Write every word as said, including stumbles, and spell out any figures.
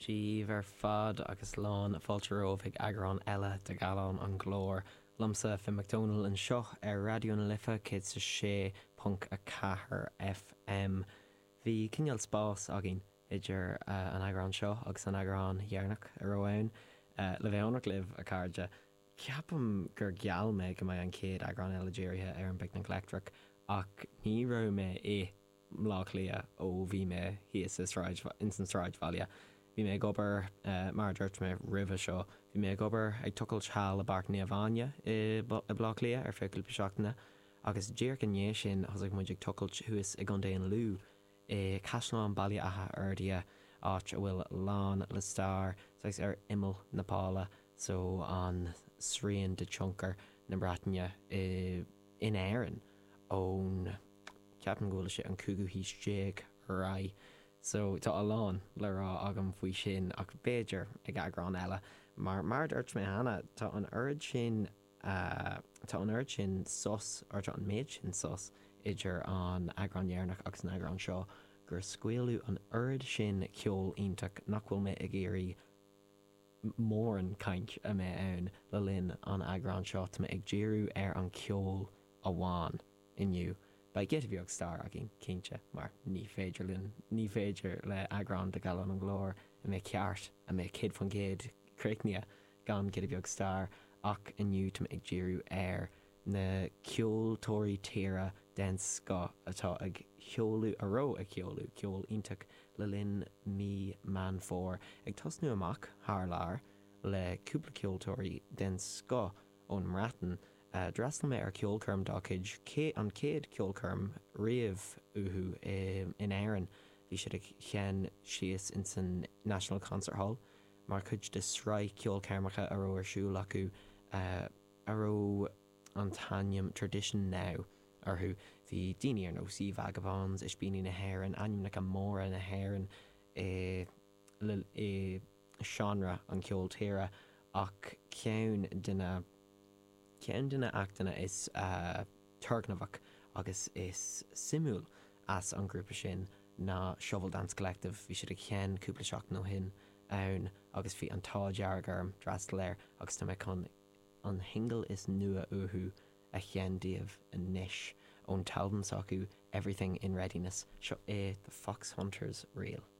Díomh ar fad agus lán fáiltearómh ag agrán eile de galán an glór. Lumsa fi McDonald an seo ar radio na lifa cé sa sé punt a chathair F M. Bhí cineal spás agin idir uh, an agrán seo agus an agrán dhearnach ar óhain. Uh, le bheonnach libh a cardide. Ceapam gur geall me go mbeidh an céad agrán eile déirithe ar an Picnic Electric ach ní raibh me é mlách lia ó bhí me híos instant Sráid Bhaile. Bhí mé gobar uh, mar dúirt me ribh seo. Bhí mé gobar ag tucail teall a barcní a bhaine i blách lia ar feicil seachtainna agus déir gné sin as ag muid ag tucail thuas ag an déon lú i Caisleán Baile atha ardia áit a bhfuil lán le star sais ar imil Napála so an sríon de Tionchar na Bretagne i, in éireann ón ceapan gúla sé an cúgu hís déag rai. So tá a lán le rá agam faoi sin ach béidir ag agrán eile mar mar dúirt mé hana tá an ard sin uh, tá an ard sin sos ar tá an méid sin sos idir an agrán dhearnach agus an agrán seo gur scuilú an ard sin ceol ionach nach bhfuil me ag géirí mór an caint a mé ann le linn an agrán seo tá me ag ddíriú ar an ceol a bháin inniu. Ba get bheag star a gin cinse mar ní féidir linn ní féidir le agrán de galán an glór a mé ceart a mé céad fan géad creicnia gan get bheag star ach inniu tá ag ddíriú ar na ceoltóirí tíre den sco atá ag cheolú aró a ceolú ceol ionach le linn mí man fór ag tosnú amach thar lár le cúpla ceoltóirí den sco ón mratan. Uh, Drastal me ar ceolcurm dácid cé an céad ceolcurm riamh uhu um, in éireann bhí siad ag chean síos in san National Concert Hall mar chuid de sráid ceolcurmacha aró ar siúil acu uh, aró an tainneam Tradition Now arthú bhí daoine ar nó sí vagabonds is bíní na hairann aim na an móra na hairann i, i genre an ceol tíre ach ceann duna Ceann duna achtainna is uh, turgnamhach agus is simúl as an grúpa sin ná Shovel Dance Collective bhí siad ag cheann cúpla seach nó hin ann agus bhí an tádeargarm drastal air agus tá me chun an hingle is nua uhu a cheann díobh a níis ón talban acu Everything in Readiness seo é the Fox Hunters reel.